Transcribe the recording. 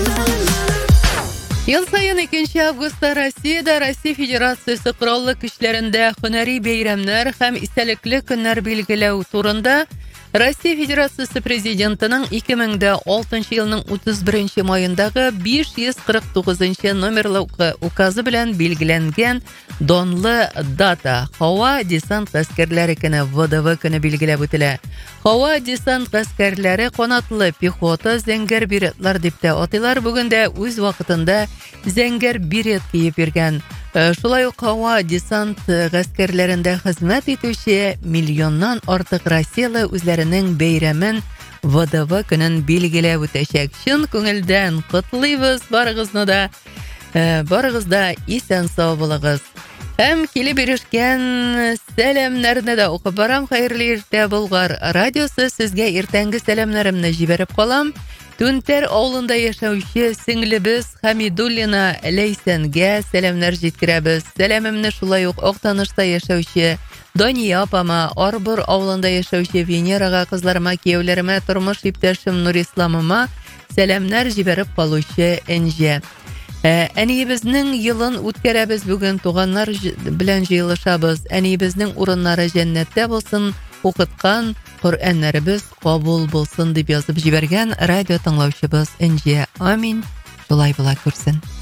Ел сайын 2 августта Россия Федерациясы Кораллы көчләрендә һөнәри бәйрәмнәр һәм истәлекле көннәр билгеләү турында Россия Федерациясы Президентының 2006 елның 31 майындагы 549 номерлы указы белән билгеләнгән донлы дата Һава десант гаскәрләре көне ВДВ көне билгеләп үтелә. Һава десант гаскәрләре канатлы пехота зәңгәр биретлар дип тә атыйлар. Бүген дә үз вакытында зәңгәр берет киеп йөргән. Шулай ук һава десант гаскәрләрендә хезмәт итүче миллионнан артык Россияле үзләренең бәйрәмен ВДВ көнен билгеләп үтәчәк. Чын күңелдән котлыйбыз барыгызны да. Барыгыз да исән сау булыгыз. Һәм килеп ирешкән сәламнәрне дә укып барам. Хәерле иртә Болгар радиосы, сезгә иртәнге сәламнәремне җибәреп калам. Түнтәр авылында яшәүче сеңлебез Хамидуллина Ләйсәнгә сәламнәр җиткерәбез. Сәламемне шулай ук Актанышта яшәүче Дания апама, Арбур авылында яшәүче Венерага, кызларыма, кияүләремә, тормыш иптәшем Нурисламыма сәламнәр җибәреп калучы Энҗә. Әниебезнең елын үткәрәбез бүген, туганнар белән җыелышабыз. Әниебезнең урыннары җәннәттә булсын, укыткан Коръәннәребез кабул булсын дип язып җибәргән радио тыңлаучыбыз Энҗә. Амин. Шулай була күрсен.